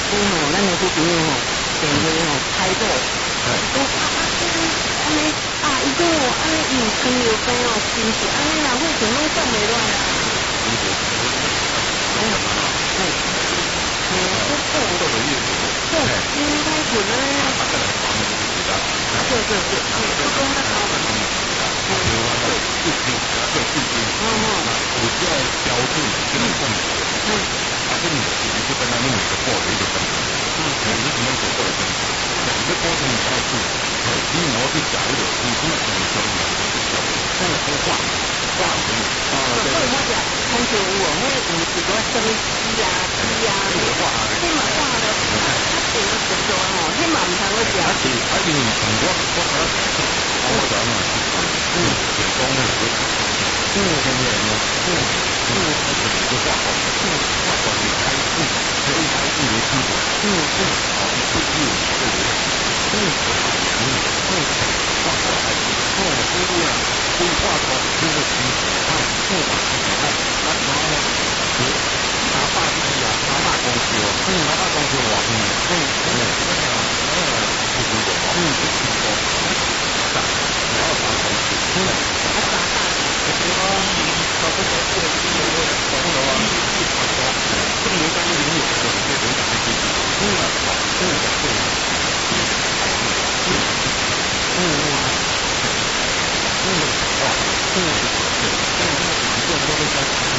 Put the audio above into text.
所以吼，咱的这边吼，电话吼开过，讲安尼伊讲哦，安尼伊有糖尿病哦，是毋是安尼啦？血糖拢降袂落来啊。应该是咧。对，不讲得好。 有这个标准，跟你讲的，跟你就跟他弄一个过的一个分子，你只能走过来分子，你的过程你要是，你我去假一点，你这么可能说你是小的，这样说话而已。 所以我讲，看起有哦，那有一个什么鸡啊，那嘛话咧，他点个程度哦，那嘛唔通我讲。 因为我讲嘛，成功的有个经验呢，就是一个化工，你开户，可以开户的基本，你不是有这个化工开户，规划工就是基础，那然后呢，茶霸机啊，茶霸公司哦，茶霸公司我就是有，